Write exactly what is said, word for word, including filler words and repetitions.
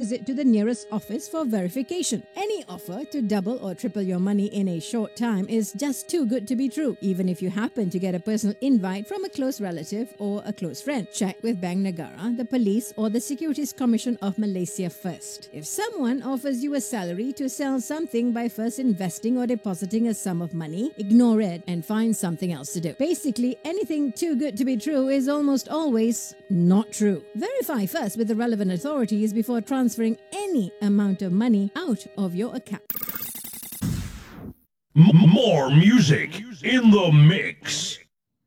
visit to the nearest office for verification. Any offer to double or triple your money in a short time is just too good to be true, even if you happen to get a personal invite from a close relative or a close friend. Check with Bank Negara, the police, or the Securities Commission of Malaysia first. If someone offers you a salary to sell something by first investing or depositing a sum of money, ignore it and find something else to do. Basically, anything too good to be true is almost always not true. Verify first with the relevant authorities before transferring any amount of money out of your account. M- more music in the mix.